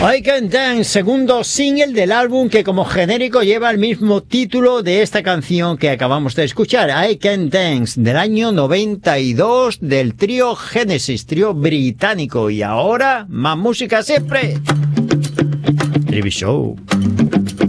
I Can Dance, segundo single del álbum que como genérico lleva el mismo título de esta canción que acabamos de escuchar, I Can Dance, del año 92 del trío Genesis, trío británico. Y ahora, más música siempre. TV Show.